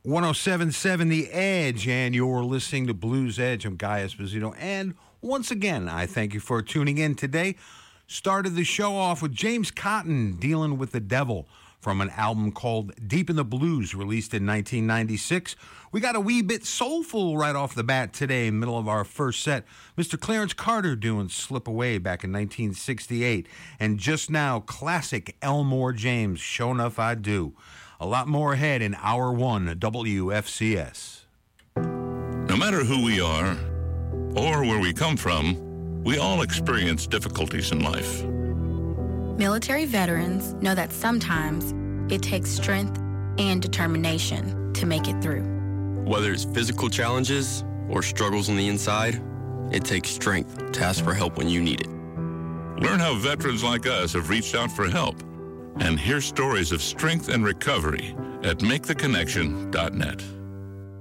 107.7 The Edge, and you're listening to Blues Edge. I'm Guy Esposito, and once again, I thank you for tuning in today. Started the show off with James Cotton, Dealing with the Devil, from an album called Deep in the Blues, released in 1996. We got a wee bit soulful right off the bat today, middle of our first set. Mr. Clarence Carter doing Slip Away back in 1968. And just now, classic Elmore James, Sure Enough I Do. A lot more ahead in Hour 1 WFCS. No matter who we are or where we come from, we all experience difficulties in life. Military veterans know that sometimes it takes strength and determination to make it through. Whether it's physical challenges or struggles on the inside, it takes strength to ask for help when you need it. Learn how veterans like us have reached out for help and hear stories of strength and recovery at MakeTheConnection.net.